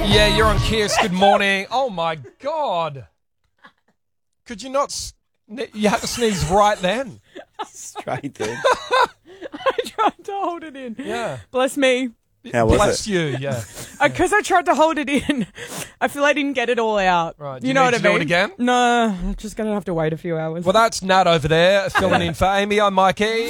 Yeah, you're on Kiss. Good morning. Oh, my God. Could you not... You had to sneeze right then. Straight then. I tried to hold it in. Yeah. Bless me. How was Bless it? you, yeah. Because I tried to hold it in, I feel I didn't get it all out. Right. You know what I need mean? to do it again? No, I'm just going to have to wait a few hours. Well, that's Nat over there, filling in for Amy. I'm Mikey.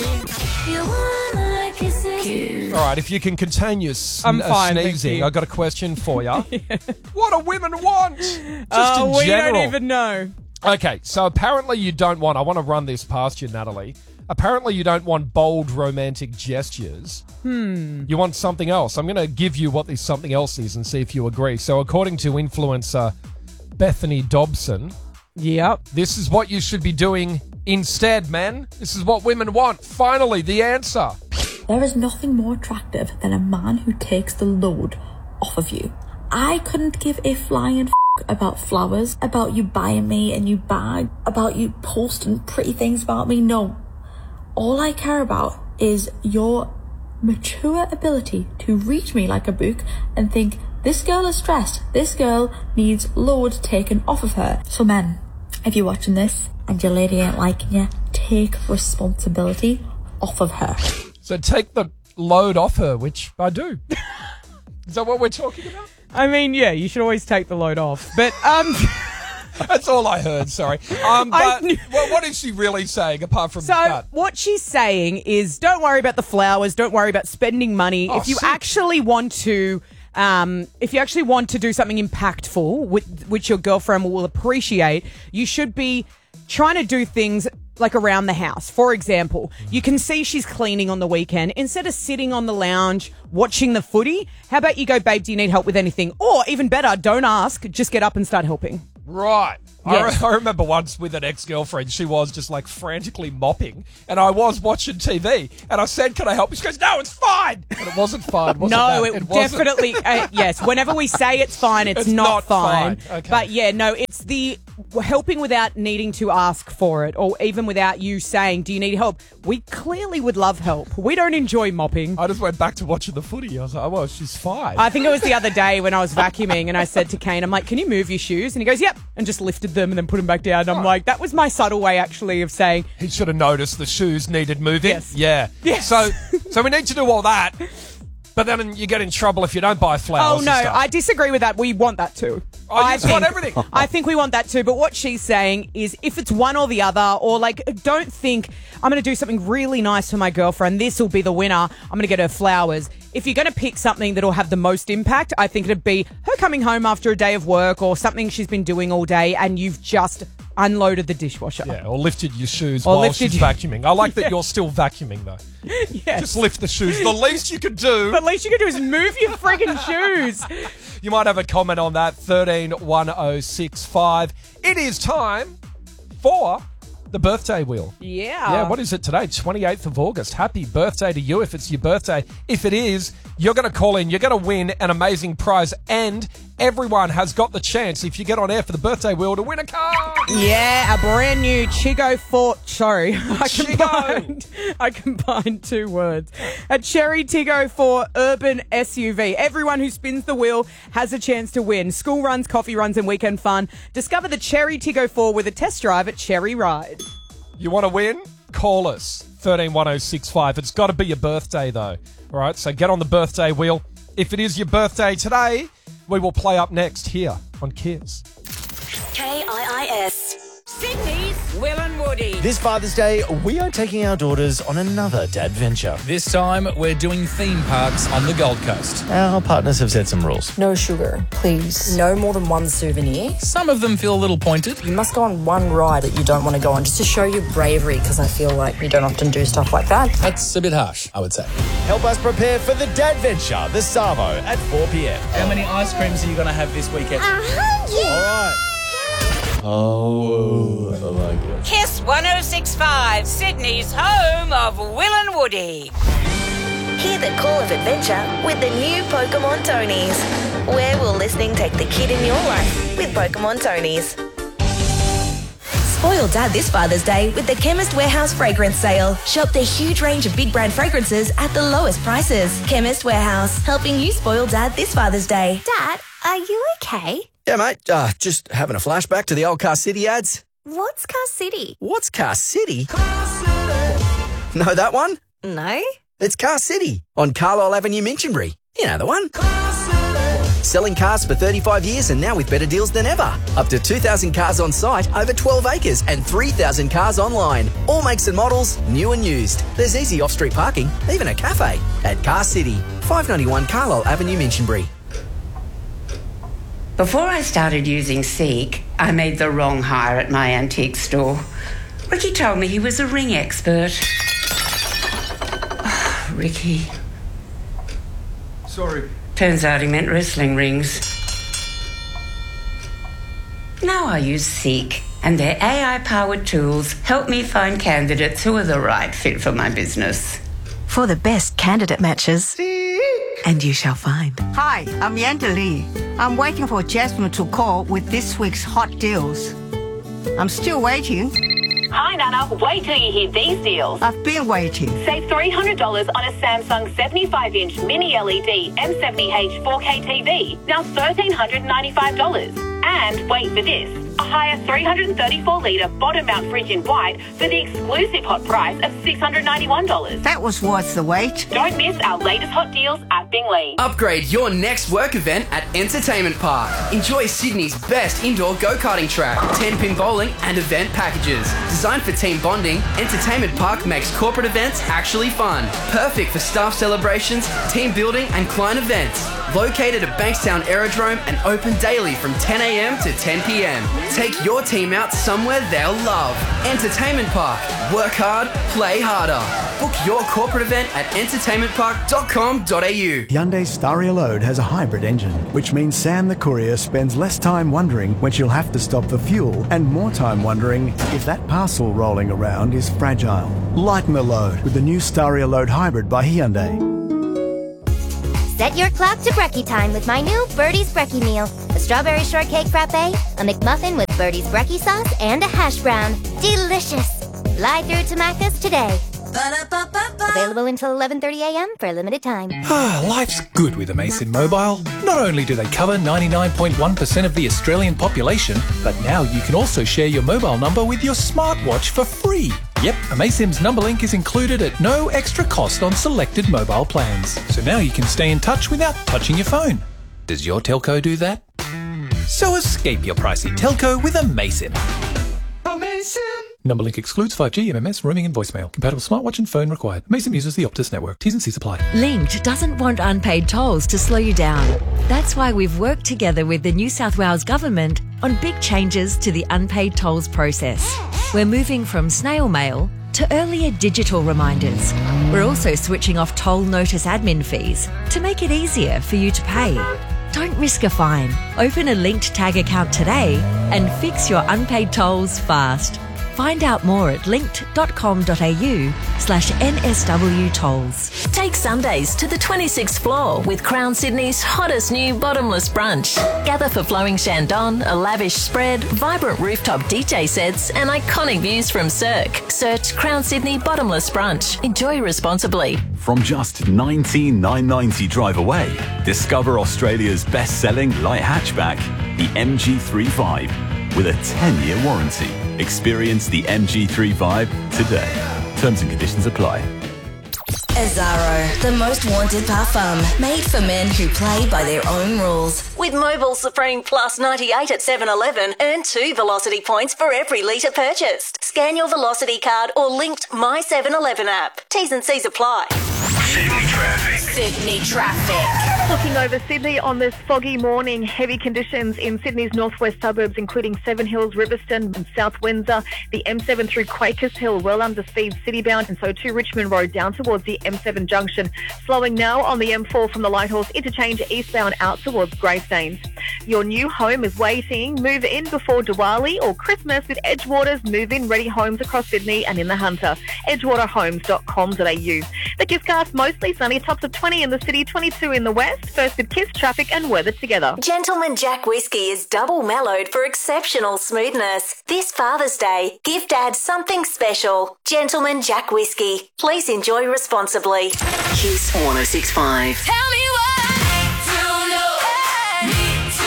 All right, if you can contain your I'm fine, thank sneezing, you. I've got a question for you. What do women want? Just in we general. don't even know. Okay, so apparently you don't want... I want to run this past you, Natalie. Apparently you don't want bold romantic gestures. You want something else. I'm going to give you what this something else is and see if you agree. So according to influencer Bethany Dobson, Yep. this is what you should be doing instead, man. This is what women want. Finally, the answer. There is nothing more attractive than a man who takes the load off of you. I couldn't give a flying about flowers, about you buying me a new bag, about you posting pretty things about me. No. All I care about is your mature ability to read me like a book and think, this girl is stressed. This girl needs load taken off of her. So men, if you're watching this and your lady ain't liking you, take responsibility off of her. So take the load off her, which I do. Is that what we're talking about? I mean, yeah, you should always take the load off. But, That's all I heard, sorry. But what is she really saying apart from So that? what she's saying is don't worry about the flowers, don't worry about spending money. Oh, if you sick. actually want to do something impactful which your girlfriend will appreciate, you should be trying to do things like around the house. For example, you can see she's cleaning on the weekend. Instead of sitting on the lounge watching the footy, how about you go, babe, do you need help with anything? Or even better, don't ask, just get up and start helping. Right. Yes. I remember once with an ex-girlfriend, she was just like frantically mopping and I was watching TV and I said, can I help you? She goes, no, it's fine. And it wasn't fine, was No, it? it definitely, yes. Whenever we say it's fine, it's not fine. Okay. But yeah, no, it's the helping without needing to ask for it or even without you saying, do you need help? We clearly would love help. We don't enjoy mopping. I just went back to watching the footy. I was like, oh, well, she's fine. I think it was the other day when I was vacuuming and I said to Kane, I'm like, can you move your shoes? And he goes, yep. And just lifted them and then put them back down. And I'm like, that was my subtle way actually of saying. He should have noticed the shoes needed moving. Yes. Yeah. Yes. So we need to do all that. But then you get in trouble if you don't buy flowers. Oh, no, and stuff. I disagree with that. We want that too. Oh, you just want everything. I think we want that too. But what she's saying is if it's one or the other, or like, don't think I'm going to do something really nice for my girlfriend. This will be the winner. I'm going to get her flowers. If you're going to pick something that'll have the most impact, I think it'd be her coming home after a day of work or something she's been doing all day and you've just unloaded the dishwasher. Yeah, or lifted your shoes Or while lifted she's vacuuming. I like that you're still vacuuming, though. Yes. Just lift the shoes. The least you could do. But at least you can do is move your freaking shoes. You might have a comment on that. 131065. It is time for the birthday wheel. Yeah. Yeah, what is it today? 28th of August. Happy birthday to you if it's your birthday. If it is, you're going to call in. You're going to win an amazing prize. And everyone has got the chance, if you get on air for the birthday wheel, to win a car. Yeah, a brand new Chigo Ford. Sorry, Chigo. I combined two words. A Cherry Tiggo 4 urban SUV. Everyone who spins the wheel has a chance to win. School runs, coffee runs, and weekend fun. Discover the Cherry Tiggo 4 with a test drive at Cherry Ride. You want to win? Call us. 131065. It's got to be your birthday, though. All right, so get on the birthday wheel. If it is your birthday today, we will play up next here on Kiss. KIIS. Sydney's Will and Woody. This Father's Day, we are taking our daughters on another dad venture. This time, we're doing theme parks on the Gold Coast. Our partners have set some rules. No sugar, please. No more than one souvenir. Some of them feel a little pointed. You must go on one ride that you don't want to go on just to show your bravery, because I feel like you don't often do stuff like that. That's a bit harsh, I would say. Help us prepare for the dad venture, the Savo, at 4 p.m. How many ice creams are you going to have this weekend? 100. All right. Oh my God. Kiss 106.5, Sydney's home of Will and Woody. Hear the call of adventure with the new Pokemon Tonys. Where will listening take the kid in your life with Pokemon Tonys? Spoil Dad this Father's Day with the Chemist Warehouse fragrance sale. Shop the huge range of big brand fragrances at the lowest prices. Chemist Warehouse, helping you spoil Dad this Father's Day. Dad, Are you okay? Yeah, mate. Just having a flashback to the old Car City ads. What's Car City? What's Car City? Know that one? No? It's Car City on Carlisle Avenue, Minchinbury. You know the one. Selling cars for 35 years and now with better deals than ever. Up to 2,000 cars on site, over 12 acres and 3,000 cars online. All makes and models, new and used. There's easy off-street parking, even a cafe. At Car City, 591 Carlisle Avenue, Minchinbury. Before I started using Seek, I made the wrong hire at my antique store. Ricky told me he was a ring expert. Oh, Ricky. Sorry. Turns out he meant wrestling rings. Now I use Seek, and their AI-powered tools help me find candidates who are the right fit for my business. For the best candidate matches. And you shall find. Hi, I'm Yanda Lee. I'm waiting for Jasmine to call with this week's hot deals. I'm still waiting. Hi, Nana. Wait till you hear these deals. I've been waiting. Save $300 on a Samsung 75-inch mini LED M70H 4K TV. Now $1,395. And wait for this. A higher 334-litre bottom-mount fridge in white for the exclusive hot price of $691. That was worth the wait. Don't miss our latest hot deals at Bingley. Upgrade your next work event at Entertainment Park. Enjoy Sydney's best indoor go-karting track, 10-pin bowling and event packages. Designed for team bonding, Entertainment Park makes corporate events actually fun. Perfect for staff celebrations, team building and client events. Located at Bankstown Aerodrome and open daily from 10 a.m. to 10 p.m. Take your team out somewhere they'll love. Entertainment Park. Work hard, play harder. Book your corporate event at entertainmentpark.com.au. Hyundai Staria Load has a hybrid engine, which means Sam the courier spends less time wondering when she'll have to stop for fuel and more time wondering if that parcel rolling around is fragile. Lighten the load with the new Staria Load Hybrid by Hyundai. Set your clock to brekkie time with my new Birdie's Brekkie meal. A strawberry shortcake frappe, a McMuffin with Birdie's Brekkie sauce, and a hash brown. Delicious! Fly through to Macca's today. Available until 11:30 a.m. for a limited time. Life's good with Amazon Mobile. Not only do they cover 99.1% of the Australian population, but now you can also share your mobile number with your smartwatch for free. Yep, Amaysim's number link is included at no extra cost on selected mobile plans. So now you can stay in touch without touching your phone. Does your telco do that? So escape your pricey telco with Amaysim. Amaysim! Number link excludes 5G, MMS, roaming and voicemail. Compatible smartwatch and phone required. Amaysim uses the Optus network. T's and C's apply. Linked doesn't want unpaid tolls to slow you down. That's why we've worked together with the New South Wales Government on big changes to the unpaid tolls process. We're moving from snail mail to earlier digital reminders. We're also switching off toll notice admin fees to make it easier for you to pay. Don't risk a fine. Open a Linked Tag account today and fix your unpaid tolls fast. Find out more at linked.com.au/NSW tolls. Take Sundays to the 26th floor with Crown Sydney's hottest new bottomless brunch. Gather for flowing Shandon, a lavish spread, vibrant rooftop DJ sets and iconic views from Cirque. Search Crown Sydney Bottomless Brunch. Enjoy responsibly. From just $19,990 drive away, discover Australia's best-selling light hatchback, the MG3 with a 10-year warranty. Experience the MG3 Vibe today. Terms and conditions apply. Azzaro, the most wanted parfum, made for men who play by their own rules. With Mobile Supreme Plus 98 at 7-Eleven, earn 2 Velocity points for every litre purchased. Scan your Velocity card or linked My 7-Eleven app. T's and C's apply. Sydney traffic. Sydney traffic. Looking over Sydney on this foggy morning, heavy conditions in Sydney's northwest suburbs, including Seven Hills, Riverstone and South Windsor. The M7 through Quakers Hill, well under speed citybound, and so to Richmond Road down towards the M7 junction. Slowing now on the M4 from the Lighthorse interchange eastbound out towards Greystanes. Your new home is waiting. Move in before Diwali or Christmas with Edgewater's move-in ready homes across Sydney and in the Hunter. Edgewaterhomes.com.au. The Kisscast mostly sunny, tops of 20 in the city, 22 in the west. First with Kiss, traffic and weather together. Gentleman Jack Whiskey is double mellowed for exceptional smoothness. This Father's Day, give Dad something special. Gentleman Jack Whiskey. Please enjoy responsibly. Kiss 106.5. Tell me what to know.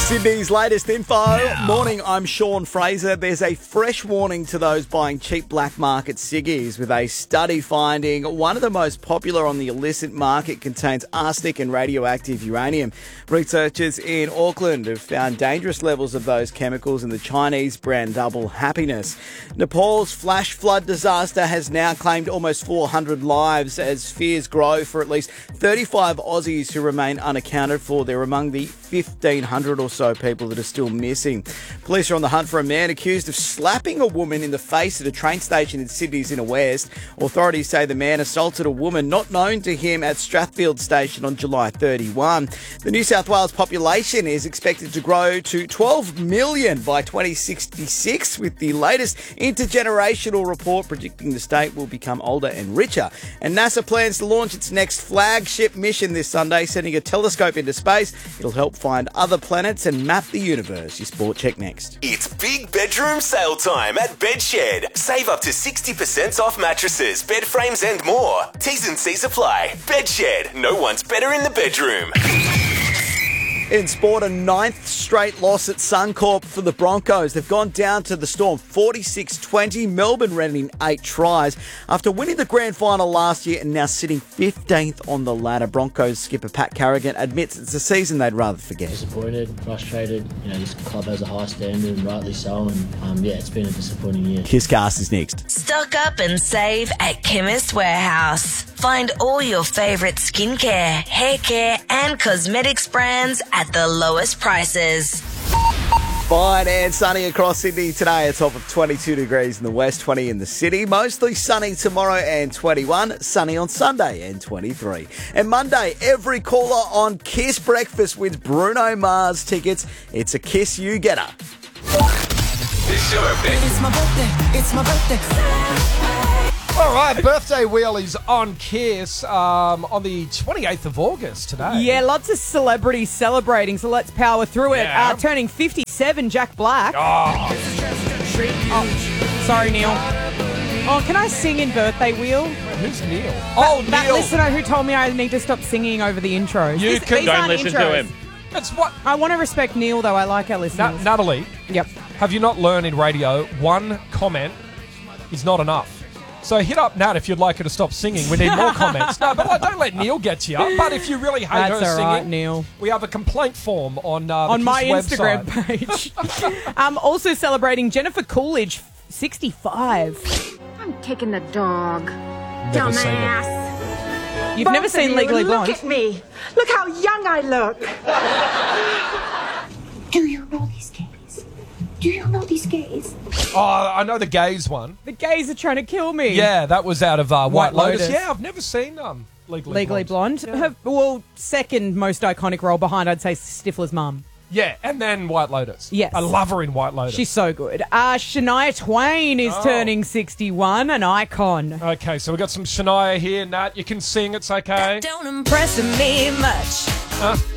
Sydney's latest info. Morning, I'm Sean Fraser. There's a fresh warning to those buying cheap black market ciggies, with a study finding one of the most popular on the illicit market contains arsenic and radioactive uranium. Researchers in Auckland have found dangerous levels of those chemicals in the Chinese brand Double Happiness. Nepal's flash flood disaster has now claimed almost 400 lives as fears grow for at least 35 Aussies who remain unaccounted for. They're among the 1,500 or so people that are still missing. Police are on the hunt for a man accused of slapping a woman in the face at a train station in Sydney's Inner West. Authorities say the man assaulted a woman not known to him at Strathfield Station on July 31. The New South Wales population is expected to grow to 12 million by 2066, with the latest intergenerational report predicting the state will become older and richer. And NASA plans to launch its next flagship mission this Sunday, sending a telescope into space. It'll help find other planets and map the universe. Your sport check next. It's big bedroom sale time at Bedshed. Save up to 60% off mattresses, bed frames and more. T's and C's apply. Bedshed. No one's better in the bedroom. In sport, a 9th straight loss at Suncorp for the Broncos. They've gone down to the Storm 46-20. Melbourne ran in 8 tries after winning the grand final last year and now sitting 15th on the ladder. Broncos skipper Pat Carrigan admits it's a season they'd rather forget. Disappointed, frustrated. This club has a high standard, and rightly so. And it's been a disappointing year. Kisscast is next. Stock up and save at Chemist Warehouse. Find all your favourite skincare, hair care and cosmetics brands at the lowest prices. Fine and sunny across Sydney today. A top of 22 degrees in the west, 20 in the city. Mostly sunny tomorrow and 21. Sunny on Sunday and 23. And Monday, every caller on Kiss Breakfast wins Bruno Mars tickets. It's a Kiss You Getter. It's your birthday. It's my birthday. It's my birthday. All right, birthday wheel is on Kiss on the 28th of August today. Yeah, lots of celebrities celebrating, so let's power through it. Yeah. Turning 57, Jack Black. Oh, sorry, Neil. Oh, can I sing in birthday wheel? Who's Neil? That Neil. listener who told me I need to stop singing over the intros. You can don't listen to him. That's what I want to respect Neil, though. I like our listeners. Natalie. Yep. Have you not learned in radio, one comment is not enough? So hit up Nat if you'd like her to stop singing. We need more comments. No, but don't let Neil get you. But if you really hate her That's all singing, right, Neil. We have a complaint form on my Kiss Instagram website. page. Also celebrating Jennifer Coolidge, 65. I'm taking the dog. Never seen it. Dumbass. You've never seen Legally Blonde? Look at me. Look how young I look. Do you know these gays? Do you know these gays? Oh, I know the gays one. The gays are trying to kill me. Yeah, that was out of White Lotus. Lotus. Yeah, I've never seen Legally Blonde. Well, second most iconic role behind, I'd say, Stifler's mum. Yeah, and then White Lotus. Yes. I love her in White Lotus. She's so good. Shania Twain is turning 61, an icon. Okay, so we've got some Shania here. Nat, you can sing, it's okay. Don't impress me much.